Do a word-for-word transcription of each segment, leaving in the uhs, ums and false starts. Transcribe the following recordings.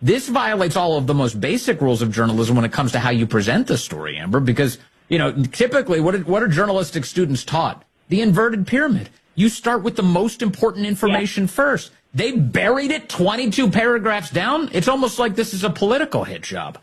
This violates all of the most basic rules of journalism when it comes to how you present the story, Amber, because, you know, typically what are, what are journalistic students taught? The inverted pyramid. You start with the most important information yeah. first. They buried it twenty-two paragraphs down. It's almost like this is a political hit job.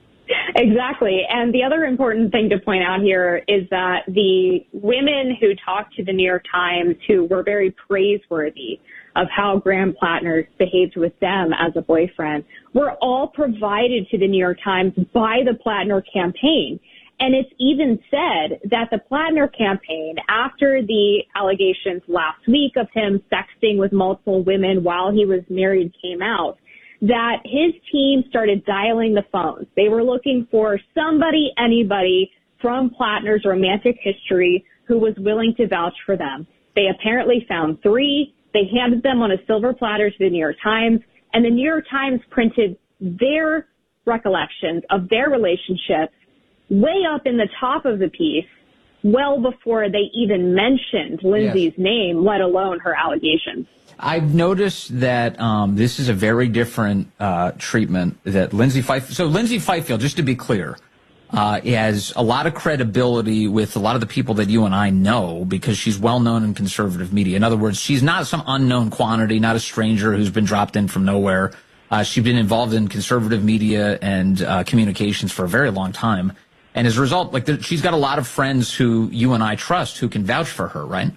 Exactly. And the other important thing to point out here is that the women who talked to the New York Times, who were very praiseworthy of how Graham Plattner behaved with them as a boyfriend, were all provided to the New York Times by the Plattner campaign. And it's even said that the Plattner campaign, after the allegations last week of him sexting with multiple women while he was married came out, that his team started dialing the phones. They were looking for somebody, anybody from Plattner's romantic history who was willing to vouch for them. They apparently found three. They handed them on a silver platter to the New York Times, and the New York Times printed their recollections of their relationships way up in the top of the piece, well before they even mentioned Lindsay's yes. name, let alone her allegations. I've noticed that um, this is a very different uh, treatment that Lindsay Fifield. So Lindsay Fifield, just to be clear, uh, has a lot of credibility with a lot of the people that you and I know because she's well known in conservative media. In other words, she's not some unknown quantity, not a stranger who's been dropped in from nowhere. Uh, she's been involved in conservative media and uh, communications for a very long time. And as a result, like the, she's got a lot of friends who you and I trust who can vouch for her, right?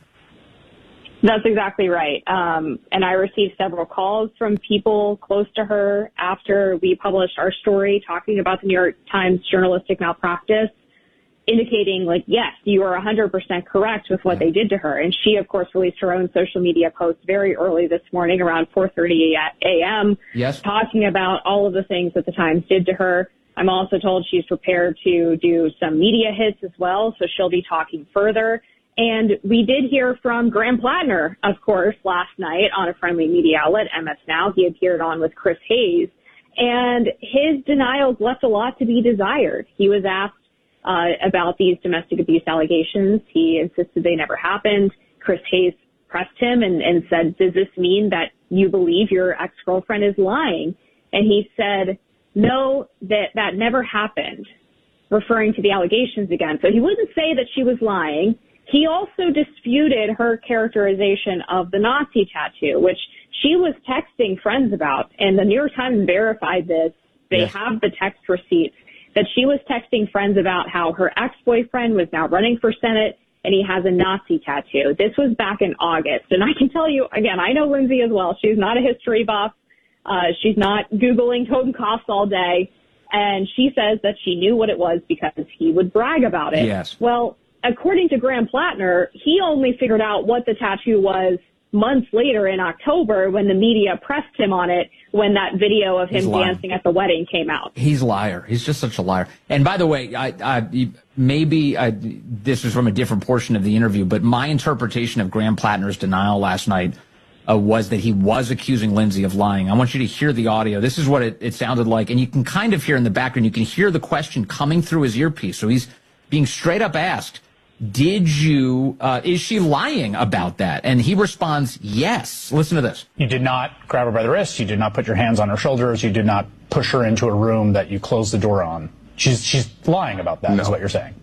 That's exactly right. Um, and I received several calls from people close to her after we published our story talking about the New York Times journalistic malpractice, indicating, like, yes, you are one hundred percent correct with what yeah. they did to her. And she, of course, released her own social media post very early this morning around four thirty a.m. Yes. talking about all of the things that the Times did to her. I'm also told she's prepared to do some media hits as well, so she'll be talking further. And we did hear from Graham Plattner, of course, last night on a friendly media outlet, M S Now. He appeared on with Chris Hayes, and his denials left a lot to be desired. He was asked uh, about these domestic abuse allegations. He insisted they never happened. Chris Hayes pressed him and, and said, does this mean that you believe your ex-girlfriend is lying? And he said, no, that that never happened, referring to the allegations again. So he wouldn't say that she was lying. He also disputed her characterization of the Nazi tattoo, which she was texting friends about. And the New York Times verified this. They yes. have the text receipts that she was texting friends about how her ex-boyfriend was now running for Senate and he has a Nazi tattoo. This was back in August. And I can tell you, again, I know Lindsay as well. She's not a history buff. Uh, she's not Googling Toten Koss all day. And she says that she knew what it was because he would brag about it. Yes. Well, according to Graham Plattner, he only figured out what the tattoo was months later in October when the media pressed him on it when that video of him dancing at the wedding came out. He's a liar. He's just such a liar. And by the way, I, I, maybe I, this was from a different portion of the interview, but my interpretation of Graham Plattner's denial last night Uh, was that he was accusing Lindsay of lying. I want you to hear the audio. This is what it, it sounded like, and you can kind of hear in the background, you can hear the question coming through his earpiece. So he's being straight up asked, did you, uh, is she lying about that? And he responds, yes. Listen to this. You did not grab her by the wrist. You did not put your hands on her shoulders. You did not push her into a room that you closed the door on. She's, she's lying about that, no. is what you're saying.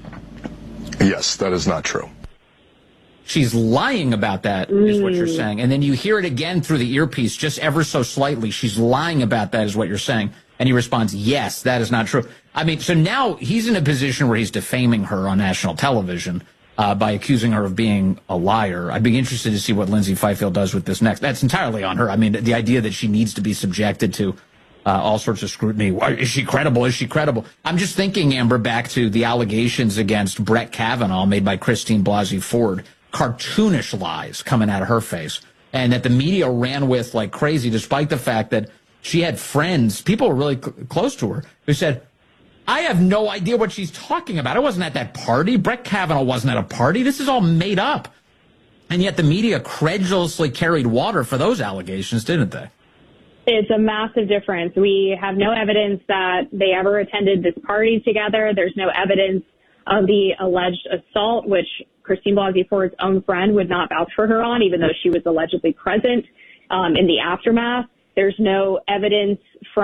Yes, that is not true. She's lying about that, is what you're saying. And then you hear it again through the earpiece, just ever so slightly. She's lying about that, is what you're saying. And he responds, yes, that is not true. I mean, so now he's in a position where he's defaming her on national television uh, by accusing her of being a liar. I'd be interested to see what Lindsay Fifield does with this next. That's entirely on her. I mean, the idea that she needs to be subjected to uh, all sorts of scrutiny. Is she credible? Is she credible? I'm just thinking, Amber, back to the allegations against Brett Kavanaugh made by Christine Blasey Ford. Cartoonish lies coming out of her face, and that the media ran with like crazy, despite the fact that she had friends, people were really cl- close to her, who said, I have no idea what she's talking about. I wasn't at that party. Brett Kavanaugh wasn't at a party. This is all made up. And yet the media credulously carried water for those allegations, didn't they? It's a massive difference. We have no evidence that they ever attended this party together. There's no evidence of the alleged assault, which Christine Blasey Ford's own friend would not vouch for her on, even though she was allegedly present um, in the aftermath. There's no evidence from